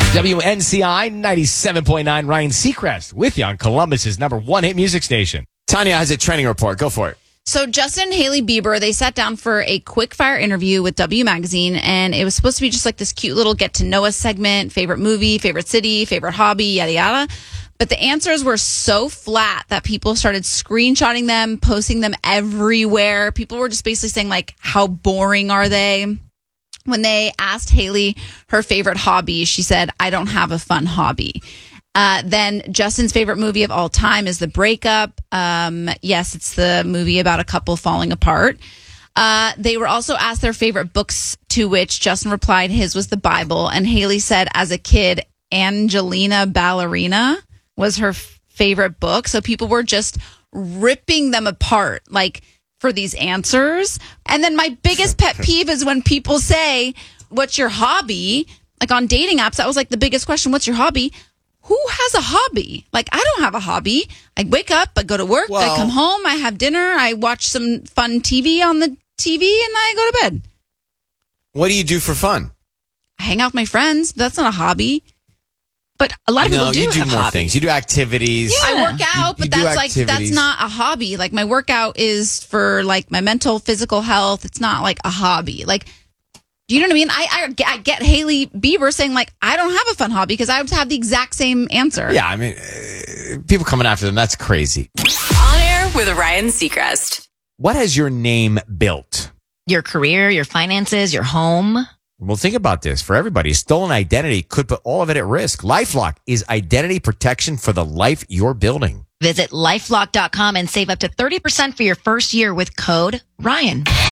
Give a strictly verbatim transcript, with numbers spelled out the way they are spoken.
W N C I ninety-seven point nine, Ryan Seacrest with you on Columbus's number one hit music station. Tanya has a trending report. Go for it. So Justin and Hailey Bieber, they sat down for a quick fire interview with W Magazine, and it was supposed to be just like this cute little get to know us segment, favorite movie, favorite city, favorite hobby, yada yada. But the answers were so flat that people started screenshotting them, posting them everywhere. People were just basically saying like, how boring are they? When they asked Hailey her favorite hobby, she said, I don't have a fun hobby. Uh, then Justin's favorite movie of all time is The Breakup. Um, yes, it's the movie about a couple falling apart. Uh, they were also asked their favorite books, to which Justin replied his was the Bible. And Hailey said, as a kid, Angelina Ballerina was her f- favorite book. So people were just ripping them apart, like, for these answers. And then my biggest pet peeve is when people say, what's your hobby? Like on dating apps, that was like the biggest question. What's your hobby? Who has a hobby? Like, I don't have a hobby. I wake up, I go to work, well, I come home, I have dinner, I watch some fun T V on the T V, and I go to bed. What do you do for fun? I hang out with my friends. That's not a hobby. But a lot of no, people do you do have more hobbies. things. You do activities. Yeah. I work out, You- you but do that's like, that's activities. not a hobby. Like, my workout is for like my mental, physical health. It's not like a hobby. Like, do you know what I mean? I, I, get- I get Hailey Bieber saying like, I don't have a fun hobby because I would have the exact same answer. Yeah, I mean, uh, people coming after them, that's crazy. On air with Ryan Seacrest. What has your name built? Your career, your finances, your home. Well, think about this. For everybody, stolen identity could put all of it at risk. LifeLock is identity protection for the life you're building. Visit lifelock dot com and save up to thirty percent for your first year with code Ryan.